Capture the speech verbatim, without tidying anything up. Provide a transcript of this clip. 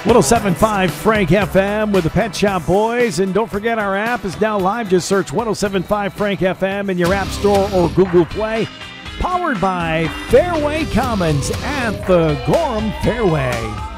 one oh seven point five Frank F M with the Pet Shop Boys. And don't forget, our app is now live. Just search one oh seven point five Frank F M in your App Store or Google Play. Powered by Fairway Commons at the Gorham Fairway.